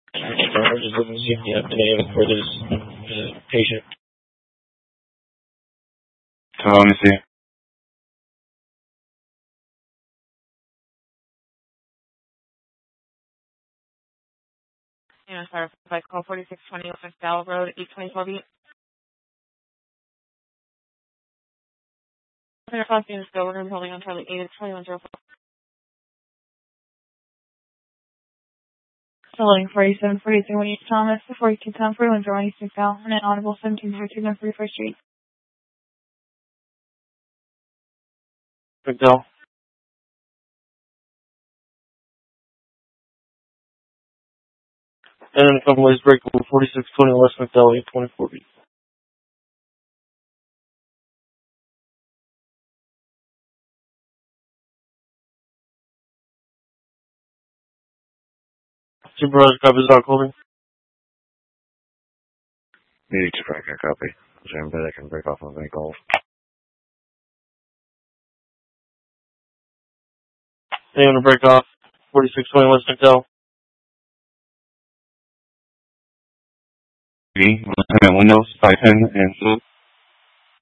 Just looking to see if you have any for this patient. So let me see. Yeah, sorry, by call 4620 West McDowell Road, 824B. Your phone is still. We're going to be holding on Charlie 8 at 2104. Still holding 4743 when East Thomas, 4210 4101 East McDowell, and an audible 1702 131st Street. McDowell. And then a couple ways breakable 4620 West McDowell, 824B. Supervisor copies out clothing. Need to break a copy. Jim, but I can break off on my calls. They want to break off 4620 West McDowell. Windows, Python, and so